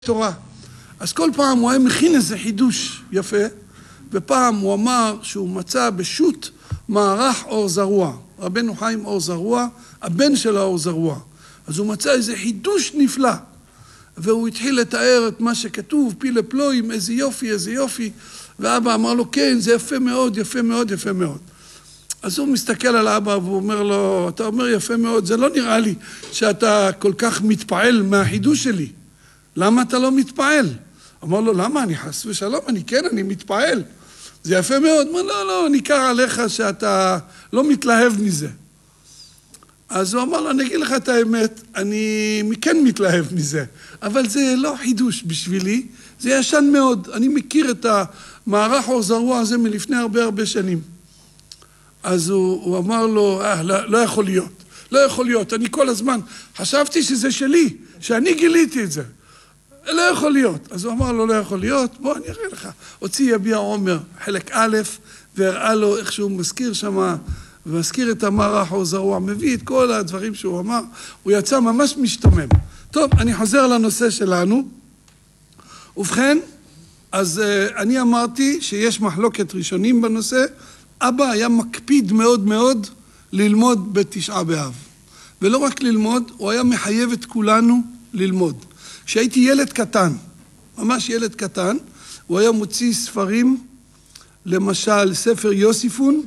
תורה. אז כל פעם הוא היה מכין איזה חידוש יפה, ופעם הוא אמר שהוא מצא בשו"ת מערך אור זרוע, רבנו חיים אור זרוע, הבן של האור זרוע. אז הוא מצא איזה חידוש נפלא, והוא התחיל לתאר את מה שכתוב, פילה פלואים, איזה יופי, איזה יופי, ואבא אמר לו, כן, זה יפה מאוד, יפה מאוד, יפה מאוד. אז הוא מסתכל על האבא והוא אומר לו, אתה אומר יפה מאוד, זה לא נראה לי שאתה כל כך מתפעל מהחידוש שלי. למה אתה לא מתפעל? אמר לו, למה? אני חס ושלום, אני מתפעל. זה יפה מאוד. אמר, לא, ניכר עליך שאתה לא מתלהב מזה. אז הוא אמר לו, אני אגיד לך את האמת, אני כן מתלהב מזה, אבל זה לא חידוש בשבילי, זה ישן מאוד. אני מכיר את המערך אור זרוע הזה מלפני הרבה שנים. אז הוא אמר לו, לא יכול להיות, לא יכול להיות, אני כל הזמן חשבתי שזה שלי, שאני גיליתי את זה. לא יכול להיות. אז הוא אמר לו, לא יכול להיות, בוא אני אראה לך. הוציא יביע עומר, חלק א', והראה לו איך שהוא מזכיר שמה, ומזכיר את המערך אור זרוע, מביא את כל הדברים שהוא אמר, הוא יצא ממש משתומם. טוב, אני חוזר לנושא שלנו. ובכן, אז אני אמרתי שיש מחלוקת ראשונים בנושא, אבא היה מקפיד מאוד מאוד ללמוד בתשעה באב. ולא רק ללמוד, הוא היה מחייב את כולנו ללמוד. כשהייתי ילד קטן, ממש ילד קטן, הוא היה מוציא ספרים, למשל ספר יוסיפון,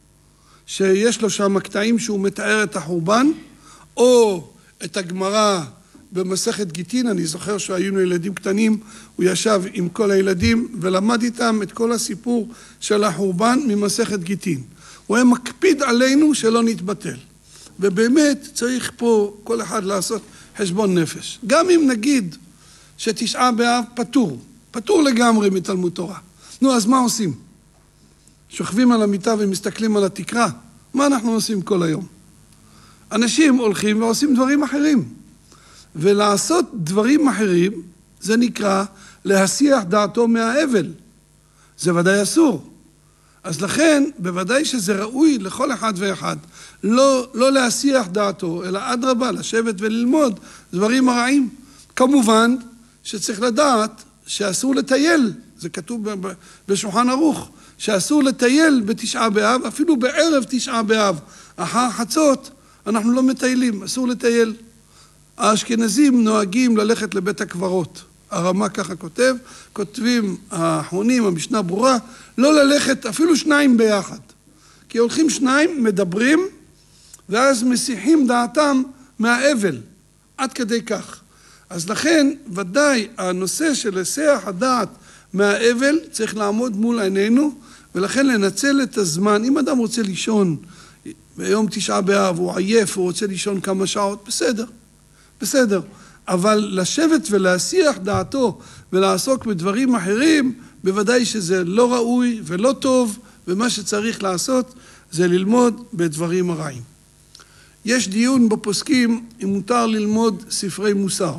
שיש לו שם קטעים שהוא מתאר את החורבן, או את הגמרא במסכת גיטין. אני זוכר שהיינו ילדים קטנים, הוא ישב עם כל הילדים ולמד איתם את כל הסיפור של החורבן ממסכת גיטין. הוא היה מקפיד עלינו שלא נתבטל. ובאמת צריך פה כל אחד לעשות חשבון נפש. גם אם נגיד שתשעה באב פטור לגמרי מתלמוד תורה. נו, אז מה עושים? שוכבים על המיטה ומסתכלים על התקרה? מה אנחנו עושים כל היום? אנשים הולכים ועושים דברים אחרים. ולעשות דברים אחרים, זה נקרא להסיח דעתו מהאבל. זה ודאי אסור. אז לכן, בוודאי שזה ראוי לכל אחד ואחד. לא להסיח דעתו, אלא אדרבה, לשבת וללמוד דברים הרעים. כמובן שצריך לדעת שאסור לטייל, זה כתוב בשולחן ערוך, שאסור לטייל בתשעה באב, אפילו בערב תשעה באב. אחר חצות אנחנו לא מטיילים, אסור לטייל. האשכנזים נוהגים ללכת לבית הקברות. הרמה ככה כותבים האחרונים, המשנה ברורה, לא ללכת אפילו שניים ביחד. כי הולכים שניים, מדברים, ואז מסיחים דעתם מהאבל. עד כדי כך. אז לכן, ודאי, הנושא של לסיח הדעת מהאבל צריך לעמוד מול עינינו, ולכן לנצל את הזמן. אם אדם רוצה לישון ביום תשעה באב, הוא עייף, הוא רוצה לישון כמה שעות, בסדר. אבל לשבת ולהסיח דעתו ולעסוק בדברים אחרים, בוודאי שזה לא ראוי ולא טוב, ומה שצריך לעשות זה ללמוד בדברים הרעים. יש דיון בפוסקים אם מותר ללמוד ספרי מוסר.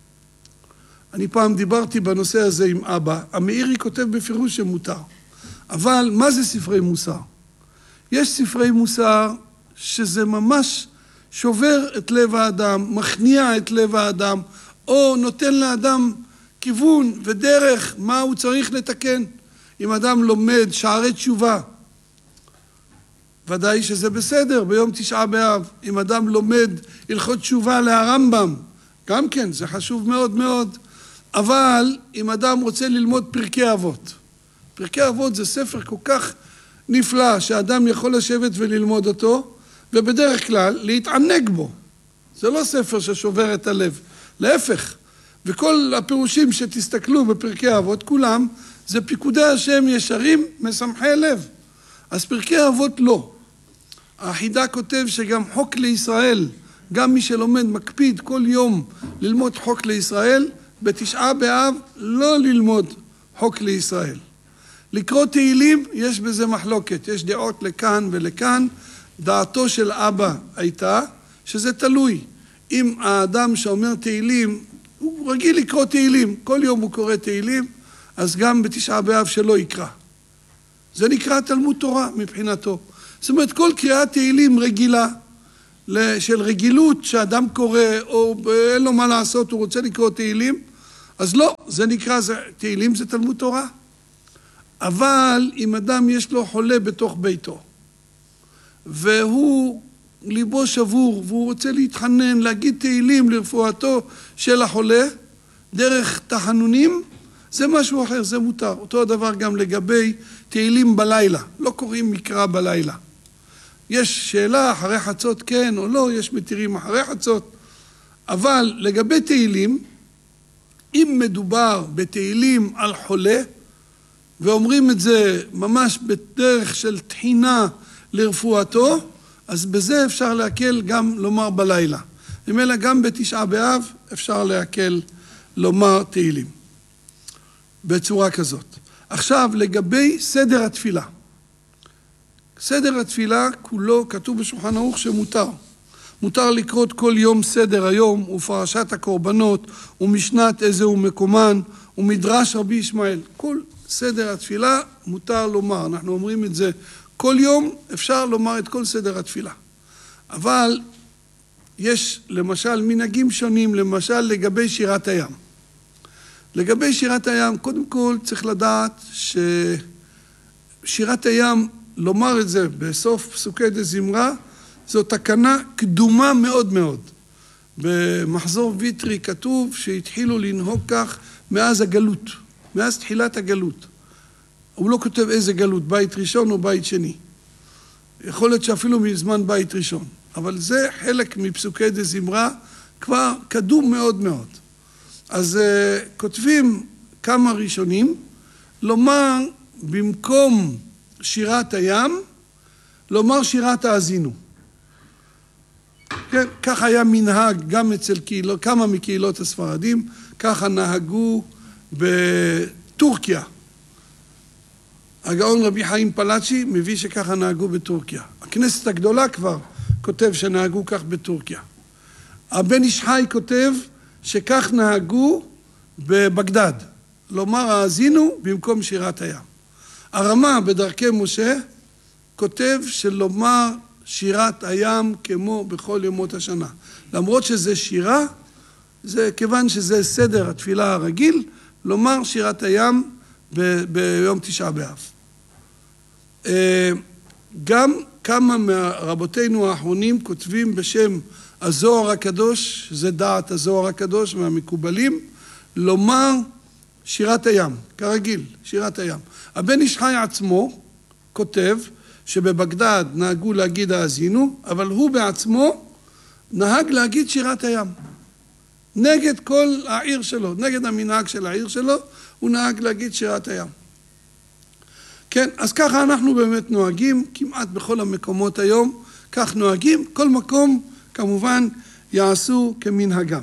אני פעם דיברתי בנושא הזה עם אבא, המאירי כותב בפירוש שמותר. אבל מה זה ספרי מוסר? יש ספרי מוסר שזה ממש שובר את לב האדם, מכניע את לב האדם, או נותן לאדם כיוון ודרך מה הוא צריך לתקן. אם אדם לומד שערי תשובה, ודאי שזה בסדר ביום תשעה באב. אם אדם לומד הלכות תשובה להרמב"ם, גם כן, זה חשוב מאוד מאוד. אבל אם אדם רוצה ללמוד פרקי אבות, פרקי אבות זה ספר כל כך נפלא שאדם יכול לשבת וללמוד אותו, ובדרך כלל להתענג בו. זה לא ספר ששובר את הלב, להפך. וכל הפירושים שתסתכלו בפרקי אבות, כולם, זה פיקודי השם ישרים משמחי לב. אז פרקי אבות לא. החידה כותב שגם חוק לישראל, גם מי שלומד מקפיד כל יום ללמוד חוק לישראל, בתשעה באב לא ללמוד חוק לישראל. לקרוא תהילים, יש בזה מחלוקת, יש דעות לכאן ולכאן. דעתו של אבא הייתה שזה תלוי. אם האדם שאומר תהילים, הוא רגיל לקרוא תהילים, כל יום הוא קורא תהילים, אז גם בתשעה באב שלא יקרא. זה נקרא תלמוד תורה מבחינתו. זאת אומרת, כל קריאת תהילים רגילה, של רגילות שאדם קורא, או אין לו מה לעשות, הוא רוצה לקרוא תהילים, אז לא, זה נקרא, תהילים זה תלמוד תורה. אבל אם אדם יש לו חולה בתוך ביתו, והוא ליבו שבור, והוא רוצה להתחנן, להגיד תהילים לרפואתו של החולה, דרך תחנונים, זה משהו אחר, זה מותר. אותו הדבר גם לגבי תהילים בלילה, לא קוראים מקרא בלילה. יש שאלה אחרי חצות כן או לא, יש מתירים אחרי חצות, אבל לגבי תהילים, אם מדובר בתהילים על חולה, ואומרים את זה ממש בדרך של תחינה לרפואתו, אז בזה אפשר להקל גם לומר בלילה. ממילא גם בתשעה באב אפשר להקל לומר תהילים. בצורה כזאת. עכשיו לגבי סדר התפילה. סדר התפילה כולו כתוב בשולחן ערוך שמותר. מותר לקרוא כל יום סדר היום ופרשת הקורבנות ומשנת איזה ומקומן ומדרש רבי ישמעאל. כל סדר התפילה מותר לומר. אנחנו אומרים את זה כל יום, אפשר לומר את כל סדר התפילה. אבל יש למשל מנהגים שונים, למשל לגבי שירת הים. לגבי שירת הים, קודם כל צריך לדעת ששירת הים, לומר את זה בסוף פסוקי דזמרה, זו תקנה קדומה מאוד מאוד. במחזור ויטרי כתוב שהתחילו לנהוג כך מאז הגלות, מאז תחילת הגלות. הוא לא כותב איזה גלות, בית ראשון או בית שני. יכול להיות שאפילו מזמן בית ראשון. אבל זה חלק מפסוקי דזמרה כבר קדום מאוד מאוד. אז כותבים כמה ראשונים, לומר במקום שירת הים, לומר שירת האזינו. כן, כך היה מנהג גם אצל כמה מקהילות הספרדים, ככה נהגו בטורקיה. הגאון רבי חיים פלאצ'י מביא שככה נהגו בטורקיה. הכנסת הגדולה כבר כותב שנהגו כך בטורקיה. הבן איש חי כותב שכך נהגו בבגדד. לומר האזינו במקום שירת הים. הרמה בדרכי משה כותב שלומר שירת הים כמו בכל ימות השנה. למרות שזה שירה, זה כיוון שזה סדר התפילה הרגיל, לומר שירת הים ביום תשעה באב. גם כמה מרבותינו האחרונים כותבים בשם הזוהר הקדוש, זה דעת הזוהר הקדוש מהמקובלים, לומר שירת הים, כרגיל, שירת הים. הבן איש חי עצמו כותב שבבגדד נהגו להגיד האזינו, אבל הוא בעצמו נהג להגיד שירת הים. נגד כל העיר שלו, נגד המנהג של העיר שלו, הוא נהג להגיד שירת הים. כן, אז ככה אנחנו באמת נוהגים, כמעט בכל המקומות היום, כך נוהגים, כל מקום כמובן יעשו כמנהגם.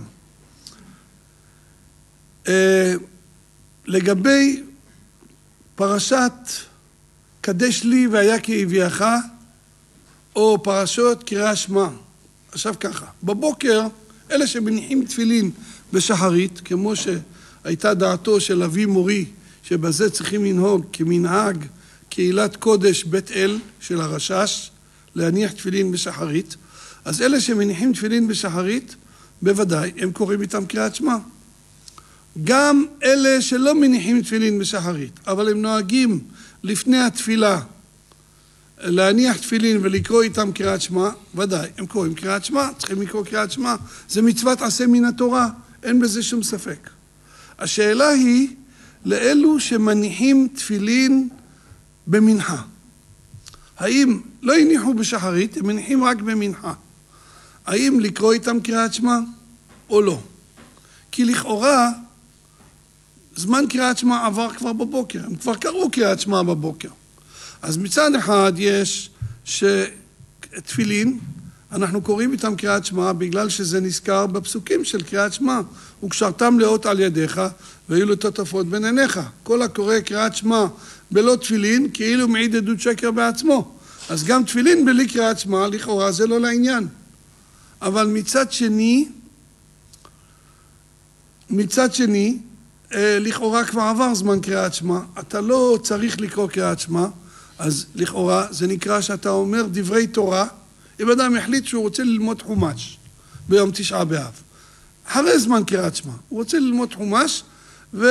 לגבי פרשת קדש לי והיה כהביאך, או פרשות קריאה שמע. עכשיו ככה, בבוקר אלה שמניחים תפילין בשחרית, כמו שהייתה דעתו של אבי מורי, שבזה צריכים לנהוג כמנהג קהילת קודש בית אל של הרשש, להניח תפילין בשחרית, אז אלה שמניחים תפילין בשחרית, בוודאי, הם קוראים איתם קריאת שמע. גם אלה שלא מניחים תפילין בשחרית, אבל הם נוהגים לפני התפילה להניח תפילין ולקרוא איתם קריאת שמע, ודאי, הם קוראים קריאת שמע, צריכים לקרוא קריאת שמע, זה מצוות עשה מן התורה, אין בזה שום ספק. השאלה היא לאלו שמניחים תפילין במנחה. האם לא הניחו בשחרית, הם מניחים רק במנחה. האם לקרוא איתם קריאת שמע או לא? כי לכאורה זמן קריאת שמע עבר כבר בבוקר, הם כבר קראו קריאת שמע בבוקר. אז מצד אחד יש שתפילין, אנחנו קוראים איתם קריאת שמע בגלל שזה נזכר בפסוקים של קריאת שמע. וקשרתם לאות על ידיך והיו לו תותפות בין עיניך. כל הקורא קריאת שמע בלא תפילין כאילו מעיד עדות שקר בעצמו. אז גם תפילין בלי קריאת שמע לכאורה זה לא לעניין. אבל מצד שני, לכאורה כבר עבר זמן קריאת שמע, אתה לא צריך לקרוא קריאת שמע, אז לכאורה זה נקרא שאתה אומר דברי תורה, אם אדם החליט שהוא רוצה ללמוד חומש ביום תשעה באב. אחרי זמן קריאת שמע, הוא רוצה ללמוד חומש,